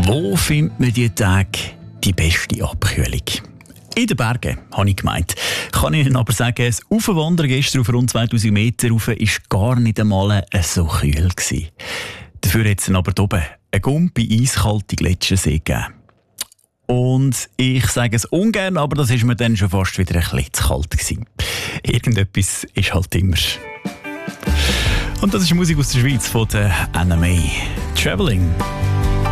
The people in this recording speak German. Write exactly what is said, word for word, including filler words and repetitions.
Wo findet man diese Tage die beste Abkühlung? In den Bergen, habe ich gemeint. Kann ich Ihnen aber sagen, das Aufwandern gestern auf rund zweitausend Meter rauf war gar nicht einmal so kühl gewesen. Dafür hat es aber oben eine Gumpi eiskalte Gletschersee gegeben. Und ich sage es ungern, aber das war mir dann schon fast wieder ein bisschen zu kalt gewesen. Irgendetwas ist halt immer. Und das ist Musik aus der Schweiz von der Anna May. Traveling.